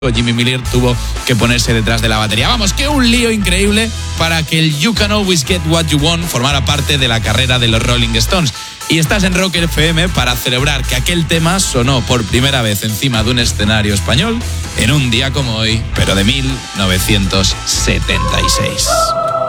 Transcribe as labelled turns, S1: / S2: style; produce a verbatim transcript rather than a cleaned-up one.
S1: Jimmy Miller tuvo que ponerse detrás de la batería. Vamos, que un lío increíble para que el You Can Always Get What You Want formara parte de la carrera de los Rolling Stones. Y estás en Rock F M para celebrar que aquel tema sonó por primera vez encima de un escenario español en un día como hoy, pero de mil novecientos setenta y seis.